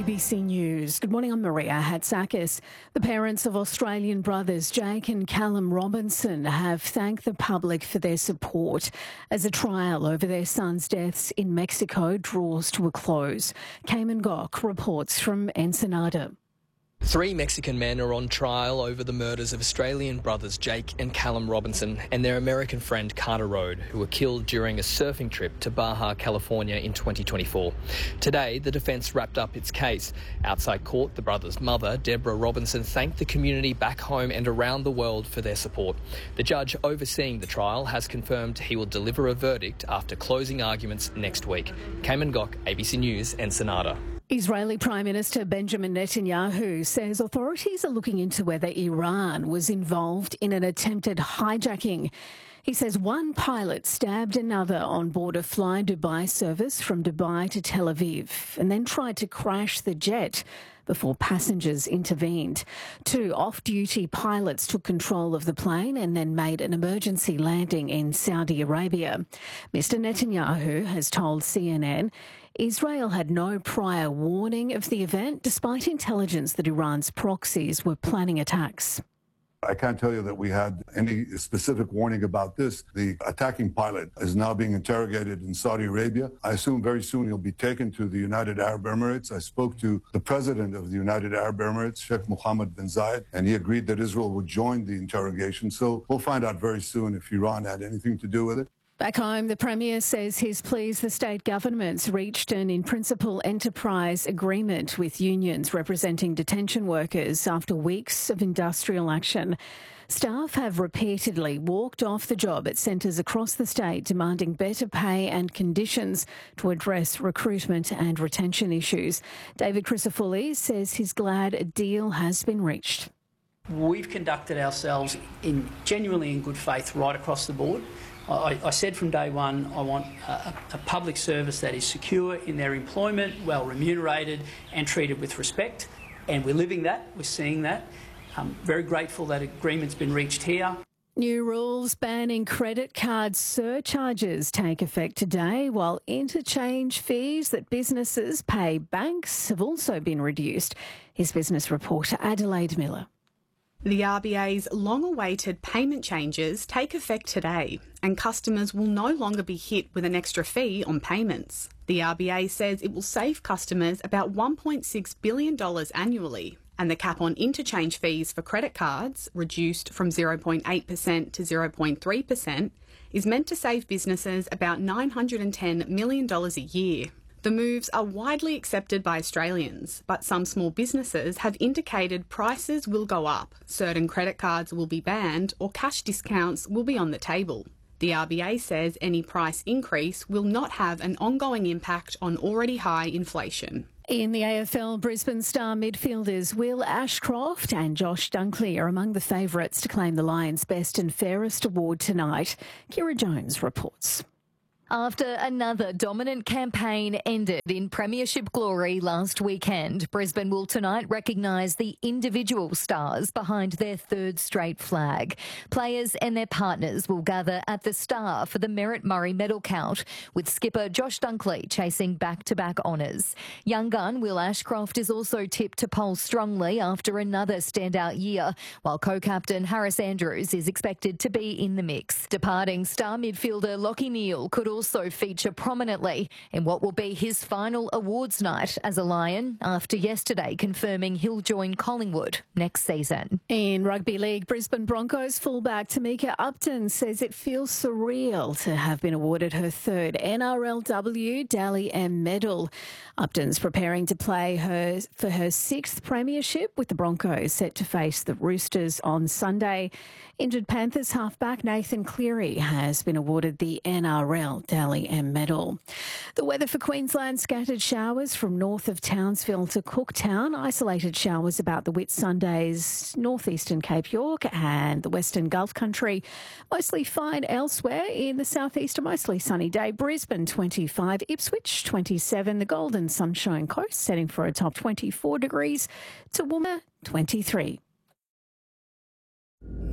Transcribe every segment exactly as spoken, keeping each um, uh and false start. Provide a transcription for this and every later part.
A B C News. Good morning, I'm Maria Hatzakis. The parents of Australian brothers Jake and Callum Robinson have thanked the public for their support as a trial over their sons' deaths in Mexico draws to a close. Cayman Gok reports from Ensenada. Three Mexican men are on trial over the murders of Australian brothers Jake and Callum Robinson and their American friend Carter Road, who were killed during a surfing trip to Baja, California in twenty twenty-four. Today, the defence wrapped up its case. Outside court, the brothers' mother, Deborah Robinson, thanked the community back home and around the world for their support. The judge overseeing the trial has confirmed he will deliver a verdict after closing arguments next week. Cayman Gok, A B C News, Ensenada. Israeli Prime Minister Benjamin Netanyahu says authorities are looking into whether Iran was involved in an attempted hijacking. He says one pilot stabbed another on board a Fly Dubai service from Dubai to Tel Aviv and then tried to crash the jet before passengers intervened. Two off-duty pilots took control of the plane and then made an emergency landing in Saudi Arabia. Mister Netanyahu has told C N N Israel had no prior warning of the event, despite intelligence that Iran's proxies were planning attacks. I can't tell you that we had any specific warning about this. The attacking pilot is now being interrogated in Saudi Arabia. I assume very soon he'll be taken to the United Arab Emirates. I spoke to the president of the United Arab Emirates, Sheikh Mohammed bin Zayed, and he agreed that Israel would join the interrogation. So we'll find out very soon if Iran had anything to do with it. Back home, the Premier says he's pleased the state government's reached an in-principle enterprise agreement with unions representing detention workers after weeks of industrial action. Staff have repeatedly walked off the job at centres across the state demanding better pay and conditions to address recruitment and retention issues. David Crisafulli says he's glad a deal has been reached. We've conducted ourselves in genuinely in good faith right across the board. I, I said from day one I want a, a public service that is secure in their employment, well remunerated and treated with respect, and we're living that, we're seeing that. I'm very grateful that agreement's been reached here. New rules banning credit card surcharges take effect today, while interchange fees that businesses pay banks have also been reduced. Here's business reporter Adelaide Miller. The R B A's long-awaited payment changes take effect today, and customers will no longer be hit with an extra fee on payments. The R B A says it will save customers about one point six billion dollars annually, and the cap on interchange fees for credit cards, reduced from zero point eight percent to zero point three percent, is meant to save businesses about nine hundred ten million dollars a year. The moves are widely accepted by Australians, but some small businesses have indicated prices will go up, certain credit cards will be banned, or cash discounts will be on the table. The R B A says any price increase will not have an ongoing impact on already high inflation. In the A F L, Brisbane star midfielders Will Ashcroft and Josh Dunkley are among the favourites to claim the Lions' Best and Fairest award tonight. Kira Jones reports. After another dominant campaign ended in premiership glory last weekend, Brisbane will tonight recognise the individual stars behind their third straight flag. Players and their partners will gather at the Star for the Merritt Murray medal count, with skipper Josh Dunkley chasing back-to-back honours. Young gun Will Ashcroft is also tipped to poll strongly after another standout year, while co-captain Harris Andrews is expected to be in the mix. Departing star midfielder Lachie Neale could also also feature prominently in what will be his final awards night as a Lion, after yesterday confirming he'll join Collingwood next season. In rugby league, Brisbane Broncos fullback Tamika Upton says it feels surreal to have been awarded her third N R L W Dally M medal. Upton's preparing to play her for her sixth premiership, with the Broncos set to face the Roosters on Sunday. Injured Panthers halfback Nathan Cleary has been awarded the N R L Dally M medal. The weather for Queensland: scattered showers from north of Townsville to Cooktown, isolated showers about the Whitsundays, northeastern Cape York and the western Gulf Country. Mostly fine elsewhere. In the southeast, a mostly sunny day. Brisbane twenty-five, Ipswich twenty-seven, the Golden Sunshine Coast setting for a top twenty-four degrees, Toowoomba twenty-three.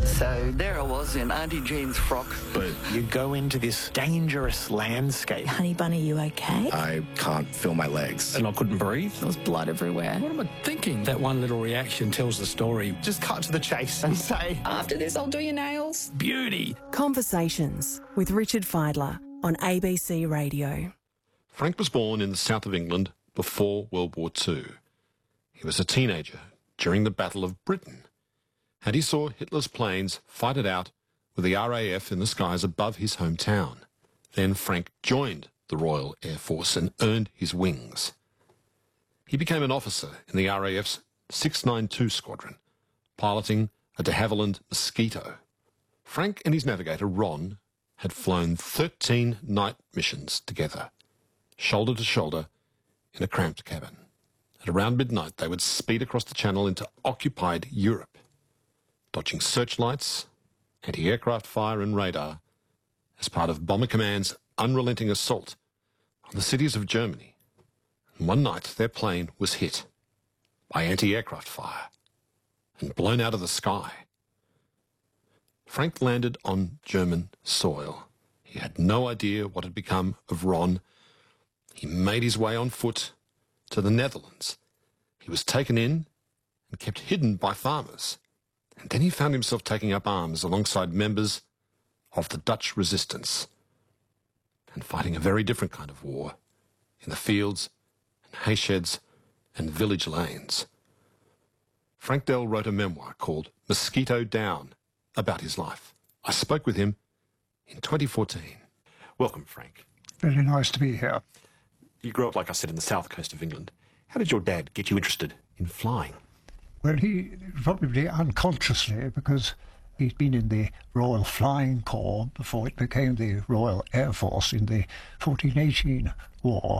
So there I was in Auntie Jean's frock. But you go into this dangerous landscape. Honey Bunny, you okay? I can't feel my legs. And I couldn't breathe. There was blood everywhere. What am I thinking? That one little reaction tells the story. Just cut to the chase and say, After this, I'll do your nails. Beauty. Conversations with Richard Fidler on A B C Radio. Frank was born in the south of England before World War Two. He was a teenager during the Battle of Britain, and he saw Hitler's planes fight it out with the R A F in the skies above his hometown. Then Frank joined the Royal Air Force and earned his wings. He became an officer in the R A F's six ninety-two Squadron, piloting a de Havilland Mosquito. Frank and his navigator, Ron, had flown thirteen night missions together, shoulder to shoulder, in a cramped cabin. At around midnight, they would speed across the Channel into occupied Europe, dodging searchlights, anti-aircraft fire and radar as part of Bomber Command's unrelenting assault on the cities of Germany. And one night, their plane was hit by anti-aircraft fire and blown out of the sky. Frank landed on German soil. He had no idea what had become of Ron. He made his way on foot to the Netherlands. He was taken in and kept hidden by farmers. And then he found himself taking up arms alongside members of the Dutch resistance and fighting a very different kind of war in the fields and haysheds and village lanes. Frank Dell wrote a memoir called Mosquito Down about his life. I spoke with him in twenty fourteen. Welcome, Frank. Very nice to be here. You grew up, like I said, in the south coast of England. How did your dad get you interested in flying? Well, he probably unconsciously, because he'd been in the Royal Flying Corps before it became the Royal Air Force in the fourteen eighteen war.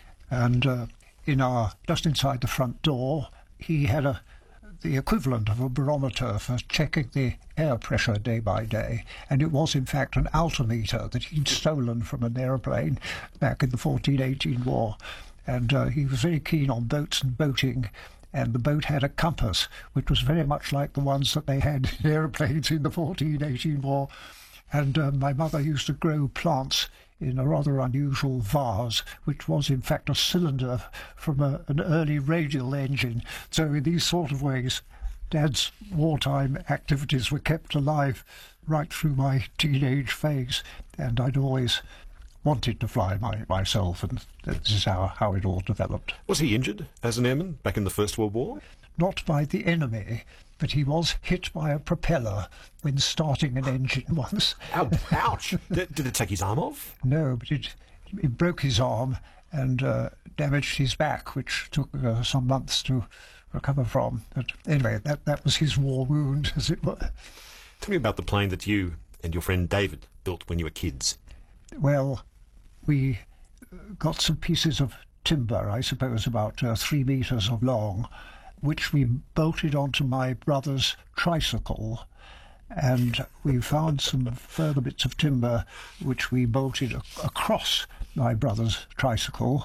And uh, in our, just inside the front door, he had a the equivalent of a barometer for checking the air pressure day by day, and it was in fact an altimeter that he'd stolen from an aeroplane back in the fourteen eighteen war. And uh, he was very keen on boats and boating, and the boat had a compass, which was very much like the ones that they had in aeroplanes in the fourteen eighteen war. And uh, my mother used to grow plants in a rather unusual vase, which was in fact a cylinder from a, an early radial engine. So in these sort of ways, Dad's wartime activities were kept alive right through my teenage phase, and I'd always wanted to fly my, myself, and this is how, how it all developed. Was he injured as an airman back in the First World War? Not by the enemy, but he was hit by a propeller when starting an engine once. Ow, ouch! did, did it take his arm off? No, but it, it broke his arm and uh, damaged his back, which took uh, some months to recover from. But anyway, that, that was his war wound, as it were. Tell me about the plane that you and your friend David built when you were kids. Well, we got some pieces of timber, I suppose about uh, three metres of long, which we bolted onto my brother's tricycle, and we found some further bits of timber which we bolted a- across my brother's tricycle,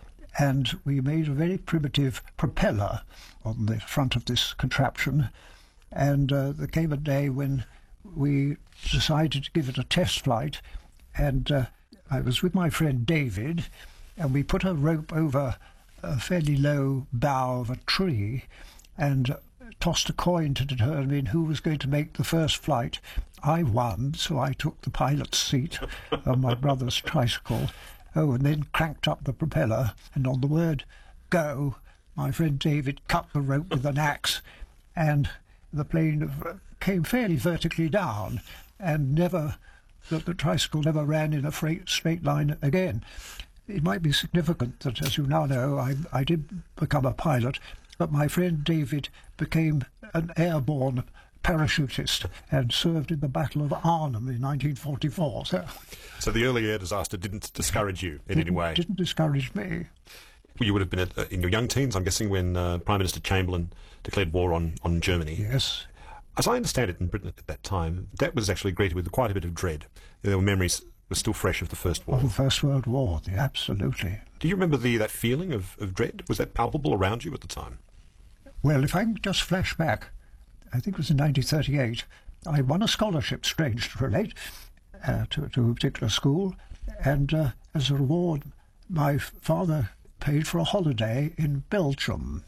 and we made a very primitive propeller on the front of this contraption. And uh, there came a day when we decided to give it a test flight, and uh, I was with my friend David, and we put a rope over a fairly low bough of a tree and tossed a coin to determine who was going to make the first flight. I won, so I took the pilot's seat on my brother's tricycle. Oh, and then cranked up the propeller, and on the word go, my friend David cut the rope with an axe, and the plane came fairly vertically down, and never, the, the tricycle never ran in a freight, straight line again. It might be significant that, as you now know, I, I did become a pilot, but my friend David became an airborne parachutist and served in the Battle of Arnhem in nineteen forty-four. So, so the early air disaster didn't discourage you in any way? Didn't discourage me. Well, you would have been at, uh, in your young teens, I'm guessing, when uh, Prime Minister Chamberlain declared war on, on Germany. Yes. As I understand it in Britain at that time, that was actually greeted with quite a bit of dread. There were memories were still fresh of the First War. Of the First World War, absolutely. Do you remember the that feeling of, of dread? Was that palpable around you at the time? Well, if I can just flash back, I think it was in nineteen thirty-eight, I won a scholarship, strange to relate, uh, to, to a particular school, and uh, as a reward, my father paid for a holiday in Belgium.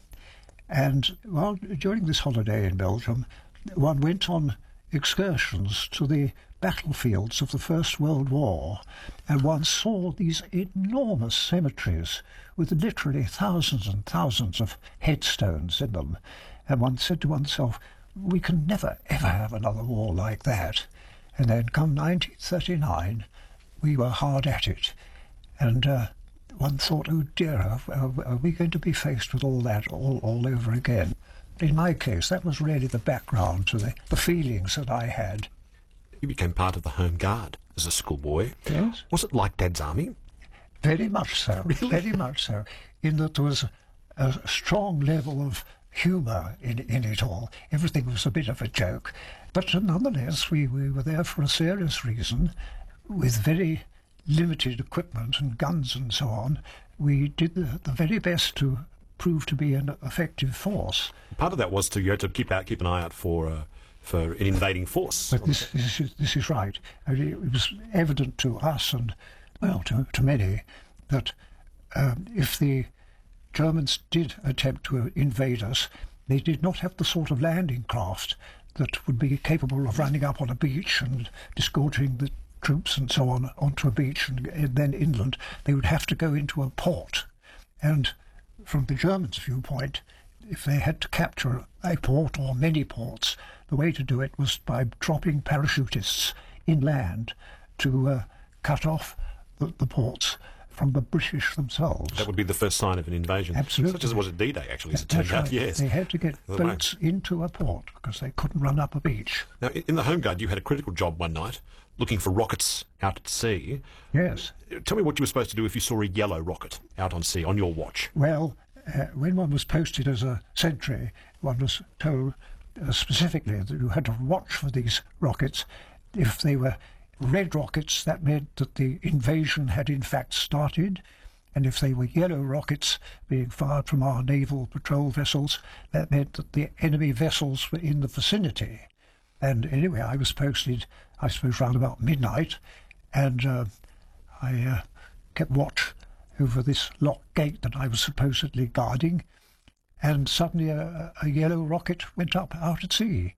And well, during this holiday in Belgium, one went on excursions to the battlefields of the First World War, and one saw these enormous cemeteries with literally thousands and thousands of headstones in them. And one said to oneself, we can never, ever have another war like that. And then come nineteen thirty-nine, we were hard at it. And uh, one thought, oh dear, are, are we going to be faced with all that all, all over again? In my case, that was really the background to the, the feelings that I had. You became part of the Home Guard as a schoolboy. Yes. Was it like Dad's army? Very much so, really? Very much so, in that there was a strong level of humour in, in it all. Everything was a bit of a joke. But nonetheless, we, we were there for a serious reason, with very limited equipment and guns and so on. We did the, the very best to prove to be an effective force. Part of that was to, you had to keep out, keep an eye out for uh, for an invading force. But this, this, is, this is right. I mean, it was evident to us and, well, to, to many, that um, if the Germans did attempt to invade us, they did not have the sort of landing craft that would be capable of running up on a beach and disgorging the troops and so on onto a beach and, and then inland. They would have to go into a port. And from the Germans' viewpoint, if they had to capture a port or many ports, the way to do it was by dropping parachutists inland to uh, cut off the, the ports from the British themselves. That would be the first sign of an invasion. Absolutely. Such as it was at D-Day, actually, as it That's turned out, right. yes. They had to get The boats into a port because they couldn't run up a beach. Now, in the Home Guard, you had a critical job one night, looking for rockets out at sea. Yes. Tell me what you were supposed to do if you saw a yellow rocket out on sea, on your watch. Well, uh, when one was posted as a sentry, one was told uh, specifically that you had to watch for these rockets. If they were red rockets, that meant that the invasion had in fact started. And if they were yellow rockets being fired from our naval patrol vessels, that meant that the enemy vessels were in the vicinity. And anyway, I was posted, I suppose, round about midnight, and uh, I uh, kept watch over this locked gate that I was supposedly guarding, and suddenly a, a yellow rocket went up out at sea.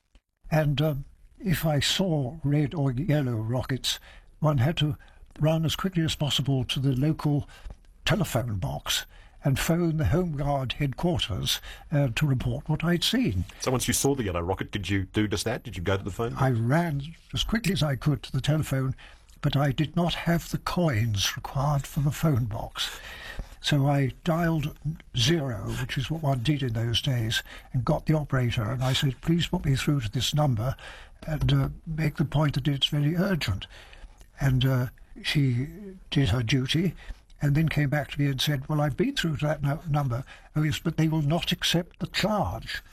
And um, if I saw red or yellow rockets, one had to run as quickly as possible to the local telephone box and phone the Home Guard headquarters uh, to report what I'd seen. So once you saw the yellow rocket, did you do just that? Did you go to the phone? I ran as quickly as I could to the telephone, but I did not have the coins required for the phone box. So I dialed zero, which is what one did in those days, and got the operator, and I said, please put me through to this number and uh, make the point that it's very urgent. And uh, she did her duty, and then came back to me and said, well, I've been through to that no- number. Oh, yes, but they will not accept the charge.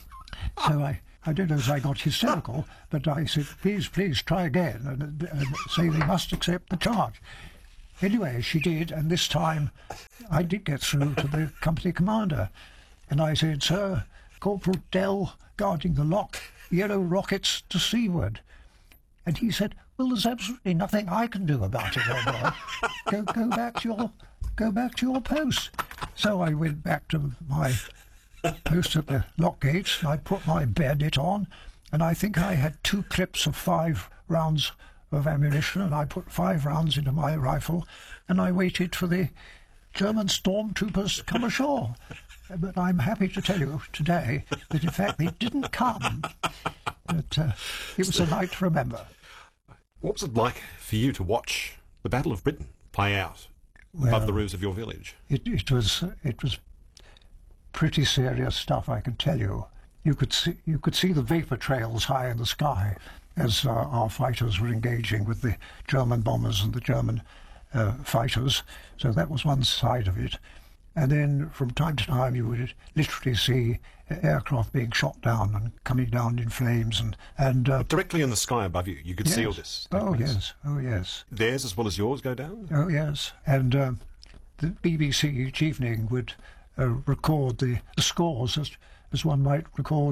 So I, I don't know if I got hysterical, but I said, please, please, try again, and, and say they must accept the charge. Anyway, she did, and this time I did get through to the company commander. And I said, sir, Corporal Dell guarding the lock, yellow rockets to seaward. And he said, well, there's absolutely nothing I can do about it, old boy. Go, go back to your, go back to your post. So I went back to my post at the lock gates, and I put my bayonet on, and I think I had two clips of five rounds of ammunition, and I put five rounds into my rifle, and I waited for the German stormtroopers to come ashore. But I'm happy to tell you today that, in fact, they didn't come. But uh, it was a night to remember. What was it like for you to watch the Battle of Britain play out Well, above the roofs of your village? It, it was it was pretty serious stuff, I can tell you. You could see you could see the vapour trails high in the sky as uh, our fighters were engaging with the German bombers and the German uh, fighters. So that was one side of it. And then from time to time you would literally see aircraft being shot down and coming down in flames. and, and uh, Directly in the sky above you, you could yes. see all this. Oh, yes. Oh, yes. Theirs as well as yours go down? Oh, yes. And uh, the B B C each evening would uh, record the, the scores as, as one might record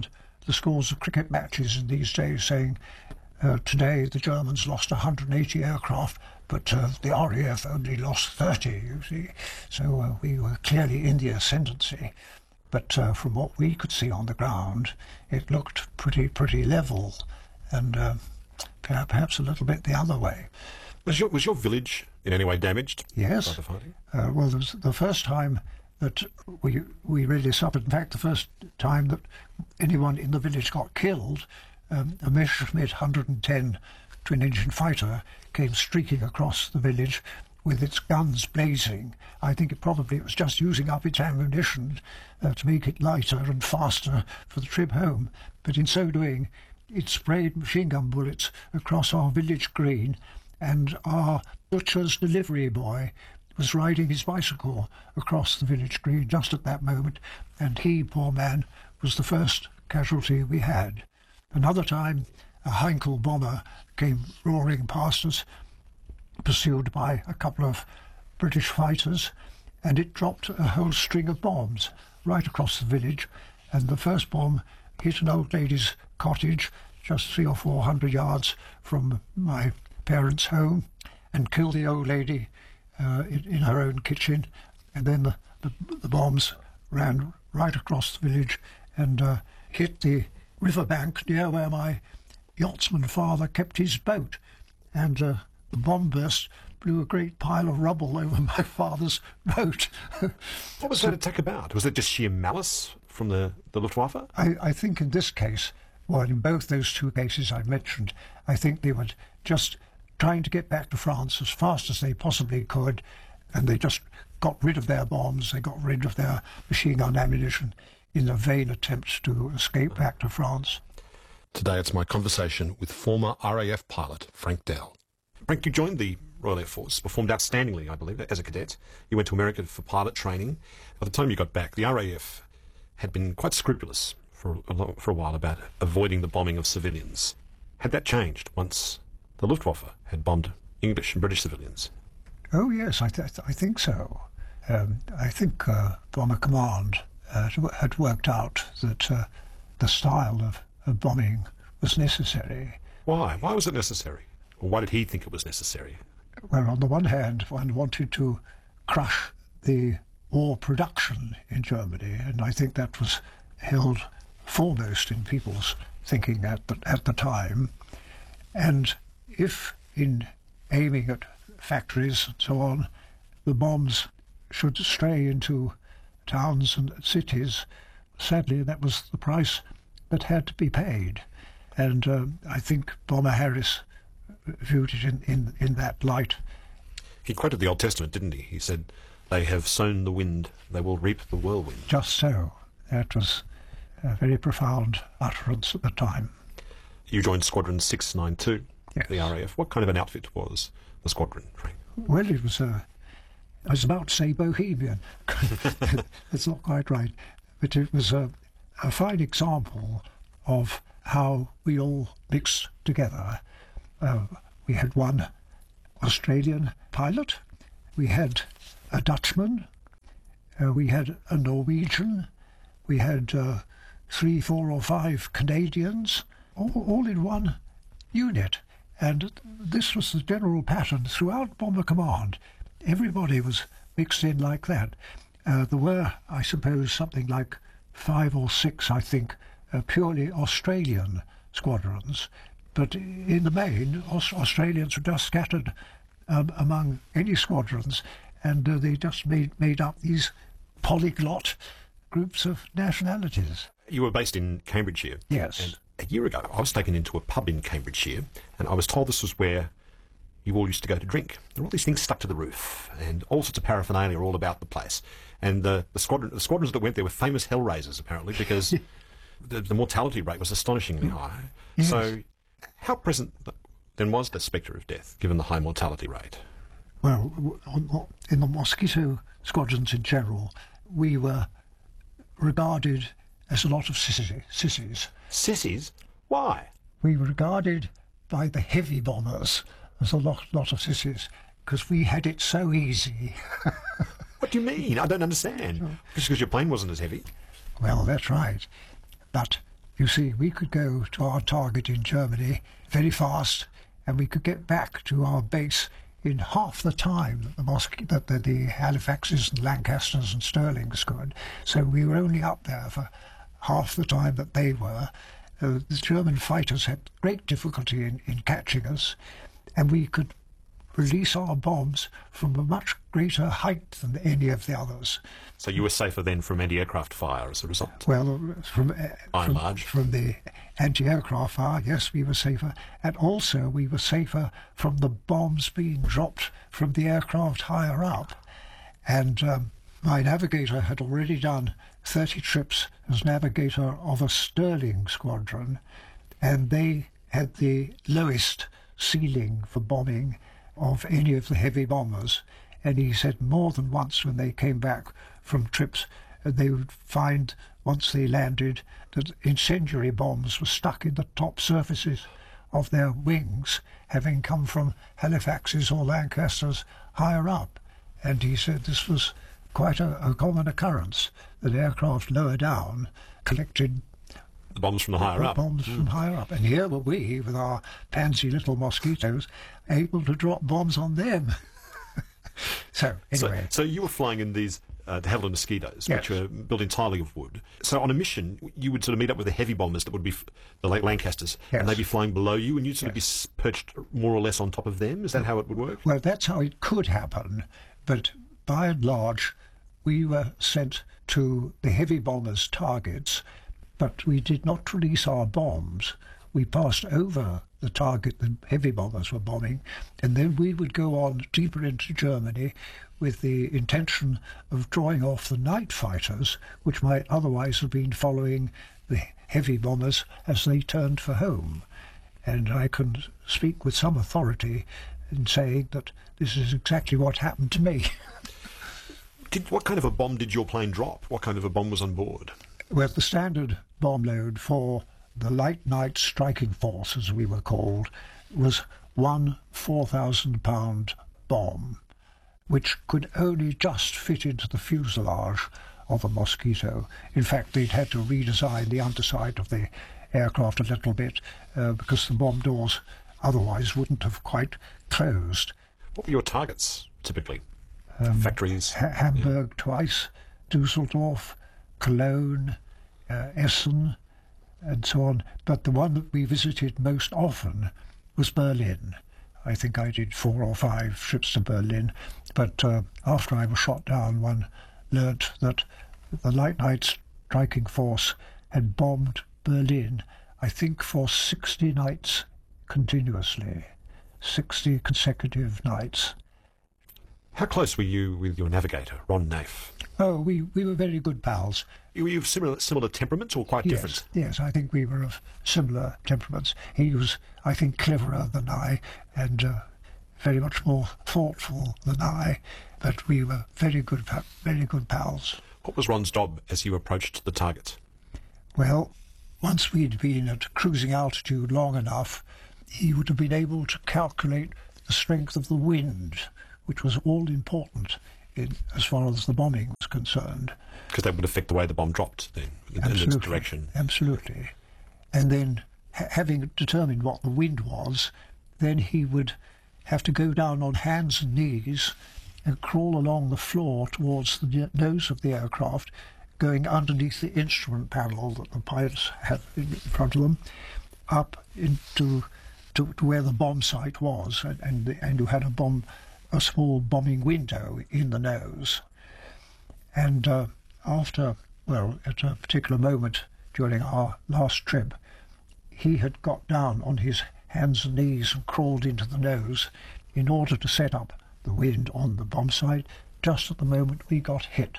the scores of cricket matches in these days, saying uh, today the Germans lost one hundred eighty aircraft, but uh, the R A F only lost thirty, you see. So uh, we were clearly in the ascendancy. But uh, from what we could see on the ground, it looked pretty, pretty level, and uh, perhaps a little bit the other way. Was your, was your village in any way damaged? Yes. By the fighting? Uh, well, it was the first time that we we really suffered. In fact, the first time that anyone in the village got killed, um, a Messerschmitt one hundred ten twin-engine fighter came streaking across the village with its guns blazing. I think it probably it was just using up its ammunition uh, to make it lighter and faster for the trip home. But in so doing, it sprayed machine gun bullets across our village green, and our butcher's delivery boy was riding his bicycle across the village green just at that moment, and he, poor man, was the first casualty we had. Another time, a Heinkel bomber came roaring past us, pursued by a couple of British fighters, and it dropped a whole string of bombs right across the village, and the first bomb hit an old lady's cottage just three or four hundred yards from my parents' home and killed the old lady uh, in, in her own kitchen, and then the, the, the bombs ran right across the village and uh, hit the riverbank near where my yachtsman father kept his boat, and uh, the bomb burst blew a great pile of rubble over my father's boat. What was so, that attack about? Was it just sheer malice from the, the Luftwaffe? I, I think in this case, well, in both those two cases I mentioned, I think they were just trying to get back to France as fast as they possibly could, and they just got rid of their bombs, they got rid of their machine gun ammunition in a vain attempt to escape back to France. Today it's my conversation with former R A F pilot Frank Dell. Frank, you joined the Royal Air Force, performed outstandingly, I believe, as a cadet. You went to America for pilot training. By the time you got back, the R A F had been quite scrupulous for a, long, for a while about avoiding the bombing of civilians. Had that changed once the Luftwaffe had bombed English and British civilians? Oh, yes, I, th I think so. Um, I think uh, Bomber Command uh, had worked out that uh, the style of, of bombing was necessary. Why? Why was it necessary? Or why did he think it was necessary? Well, on the one hand, one wanted to crush the war production in Germany, and I think that was held foremost in people's thinking at the, at the time. And if, in aiming at factories and so on, the bombs should stray into towns and cities, sadly that was the price that had to be paid. And uh, I think Bomber Harris viewed it in, in, in that light. He quoted the Old Testament, didn't he? He said, "They have sown the wind, they will reap the whirlwind." Just so. That was a very profound utterance at the time. You joined Squadron six ninety-two, yes. The R A F. What kind of an outfit was the squadron, Frank? Well, it was a... I was about to say bohemian. That's not quite right. But it was a, a fine example of how we all mixed together. Uh, we had one Australian pilot, we had a Dutchman, uh, we had a Norwegian, we had uh, three, four or five Canadians, all, all in one unit. And this was the general pattern throughout Bomber Command. Everybody was mixed in like that. Uh, there were, I suppose, something like five or six, I think, uh, purely Australian squadrons. But in the main, Aus Australians were just scattered um, among any squadrons, and uh, they just made, made up these polyglot groups of nationalities. You were based in Cambridgeshire. Yes. And a year ago, I was taken into a pub in Cambridgeshire, and I was told this was where you all used to go to drink. There were all these things stuck to the roof, and all sorts of paraphernalia all about the place. And the, the, squadron, the squadrons that went there were famous hellraisers, apparently, because the, the mortality rate was astonishingly high. Yes. So how present then was the spectre of death, given the high mortality rate? Well, in the Mosquito squadrons in general, we were regarded as a lot of sissies. Sissies? Sissies? Why? We were regarded by the heavy bombers as a lot, lot of sissies, because we had it so easy. What do you mean? I don't understand. Just because your plane wasn't as heavy? Well, that's right. But You see, we could go to our target in Germany very fast, and we could get back to our base in half the time that the, Mosque- that the, the Halifaxes and Lancasters and Stirlings could. So we were only up there for half the time that they were. Uh, the German fighters had great difficulty in, in catching us, and we could release our bombs from a much greater height than any of the others. So you were safer then from anti-aircraft fire as a result? Well, from, uh, from, large. from the anti-aircraft fire, yes, we were safer. And also we were safer from the bombs being dropped from the aircraft higher up. And um, my navigator had already done thirty trips as navigator of a Stirling squadron, and they had the lowest ceiling for bombing of any of the heavy bombers. And he said more than once when they came back from trips, uh, they would find, once they landed, that incendiary bombs were stuck in the top surfaces of their wings, having come from Halifaxes or Lancasters higher up. And he said this was quite a, a common occurrence, that aircraft lower down collected the bombs from the higher up. Bombs mm. from higher up. And here were we, with our pansy little mosquitoes, able to drop bombs on them. So, anyway. So, so you were flying in these uh, the Havilland Mosquitoes, yes. which were built entirely of wood. So on a mission, you would sort of meet up with the heavy bombers that would be f- the Lancasters, yes. and they'd be flying below you, and you'd sort yes. of be perched more or less on top of them? Is that how it would work? Well, that's how it could happen. But by and large, we were sent to the heavy bombers' targets, but we did not release our bombs. We passed over the target the heavy bombers were bombing, and then we would go on deeper into Germany with the intention of drawing off the night fighters, which might otherwise have been following the heavy bombers as they turned for home. And I can speak with some authority in saying that this is exactly what happened to me. Did, what kind of a bomb did your plane drop? What kind of a bomb was on board? Well, the standard bomb load for the light night striking force, as we were called, was one four thousand pound bomb, which could only just fit into the fuselage of a Mosquito. In fact, they'd had to redesign the underside of the aircraft a little bit uh, because the bomb doors otherwise wouldn't have quite closed. What were your targets, typically? Um, Factories? Ha- Hamburg yeah. twice, Dusseldorf, Cologne, uh, Essen, and so on. But the one that we visited most often was Berlin. I think I did four or five trips to Berlin. But uh, after I was shot down, one learnt that the light night striking force had bombed Berlin, I think, for sixty nights continuously. sixty consecutive nights. How close were you with your navigator, Ron Naif? Oh, we, we were very good pals. Were you of similar, similar temperaments or quite yes, different? Yes, I think we were of similar temperaments. He was, I think, cleverer than I and uh, very much more thoughtful than I, but we were very good, very good pals. What was Ron's job as you approached the target? Well, once we'd been at cruising altitude long enough, he would have been able to calculate the strength of the wind, which was all important in, as far as the bombing was concerned. Because that would affect the way the bomb dropped, then, in, in its direction. Absolutely. And then, ha- having determined what the wind was, then he would have to go down on hands and knees and crawl along the floor towards the nose of the aircraft, going underneath the instrument panel that the pilots had in front of them, up into to, to where the bomb site was, and and, the, and you had a bomb, a small bombing window in the nose. And uh, after, well, at a particular moment during our last trip, he had got down on his hands and knees and crawled into the nose in order to set up the wind on the bomb site just at the moment we got hit.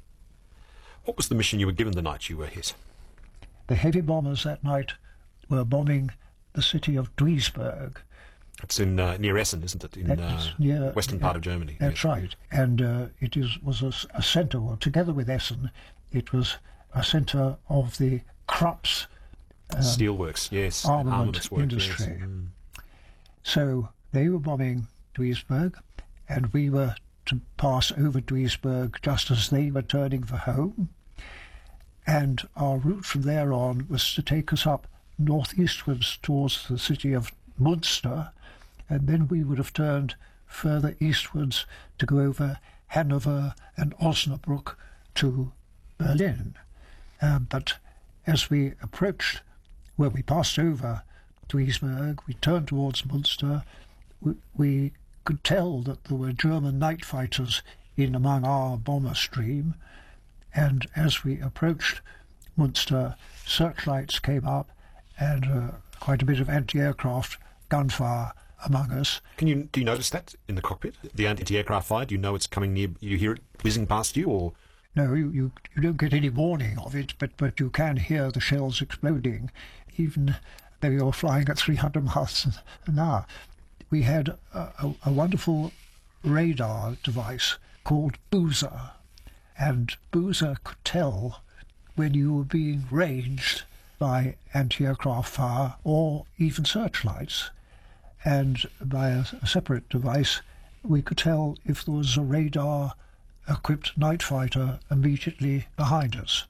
What was the mission you were given the night you were hit? The heavy bombers that night were bombing the city of Duisburg. It's in uh, near Essen, isn't it? In uh, near, western part of Germany. That's yes. right. And uh, it is was a, a centre, well, together with Essen, it was a centre of the Krupp's um, steelworks, yes, armament work, industry. Yes. Mm. So they were bombing Duisburg, and we were to pass over Duisburg just as they were turning for home. and our route from there on was to take us up northeastwards towards the city of Munster, and then we would have turned further eastwards to go over Hanover and Osnabrück to Berlin. Uh, but as we approached, where we passed over Duisburg, we turned towards Munster, we, we could tell that there were German night fighters in among our bomber stream, and as we approached Munster, searchlights came up and uh, quite a bit of anti-aircraft gunfire among us. Can you do you notice that in the cockpit, the anti-aircraft fire? Do you know it's coming near? You hear it whizzing past you, or no? You you, you don't get any warning of it, but but you can hear the shells exploding, even though you're flying at three hundred miles an hour. We had a, a, a wonderful radar device called Boozer, and Boozer could tell when you were being ranged by anti-aircraft fire or even searchlights. And by a, a separate device, we could tell if there was a radar-equipped night fighter immediately behind us.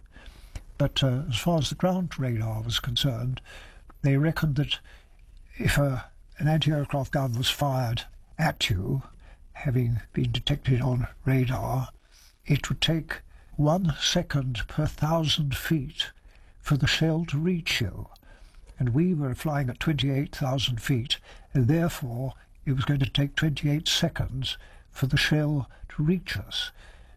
But uh, as far as the ground radar was concerned, they reckoned that if a, an anti-aircraft gun was fired at you, having been detected on radar, it would take one second per thousand feet for the shell to reach you. And we were flying at twenty-eight thousand feet, and therefore it was going to take twenty-eight seconds for the shell to reach us.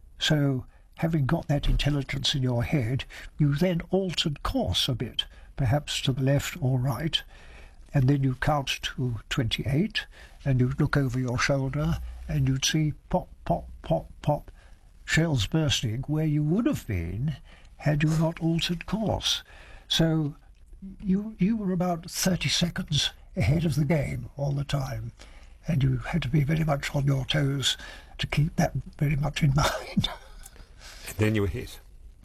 So, having got that intelligence in your head, you then altered course a bit, perhaps to the left or right, and then you count to twenty-eight, and you'd look over your shoulder, and you'd see pop, pop, pop, pop, shells bursting where you would have been had you not altered course. So you you were about thirty seconds ahead of the game all the time, and you had to be very much on your toes to keep that very much in mind. And then you were hit.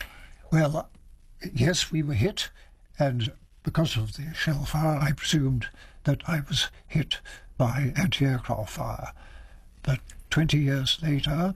Well, yes, we were hit, and because of the shell fire, I presumed that I was hit by anti-aircraft fire. But twenty years later,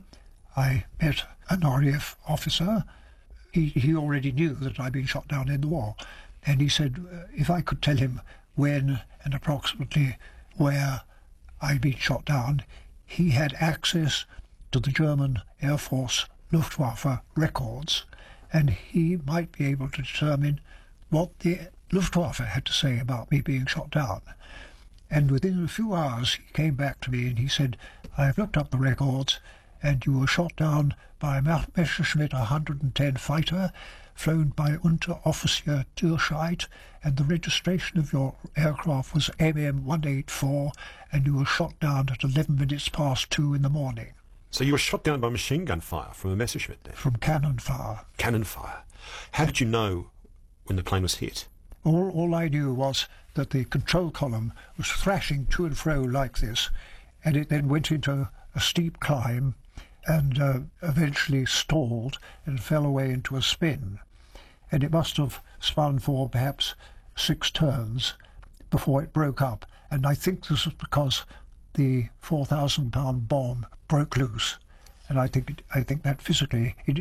I met an R A F officer. He, he already knew that I'd been shot down in the war. And he said uh, if I could tell him when and approximately where I'd been shot down, he had access to the German Air Force Luftwaffe records, and he might be able to determine what the Luftwaffe had to say about me being shot down. And within a few hours he came back to me and he said, I've looked up the records, and you were shot down by a Messerschmitt one hundred ten fighter, flown by Unteroffizier Dürscheid, and the registration of your aircraft was M M one eighty-four, and you were shot down at eleven minutes past two in the morning. So you were shot down by machine gun fire from a Messerschmitt then? From cannon fire. Cannon fire. How did you know when the plane was hit? All, all I knew was that the control column was thrashing to and fro like this, and it then went into a steep climb and uh, eventually stalled and fell away into a spin. And it must have spun for perhaps six turns before it broke up. And I think this was because the four thousand pound bomb broke loose. And I think I think that physically it